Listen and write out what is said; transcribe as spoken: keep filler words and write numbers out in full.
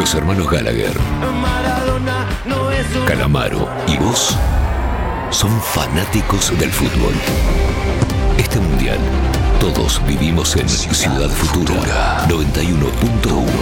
Los hermanos Gallagher, Calamaro y vos son fanáticos del fútbol. Este mundial, todos vivimos en Ciudad Futura noventa y uno punto uno.